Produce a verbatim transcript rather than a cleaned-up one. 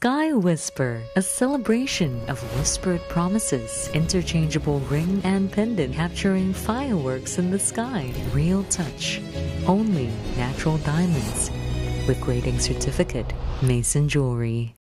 Sky Whisper, a celebration of whispered promises. Interchangeable ring and pendant capturing fireworks in the sky. Real touch. Only natural diamonds. With grading certificate. Mason Jewelry.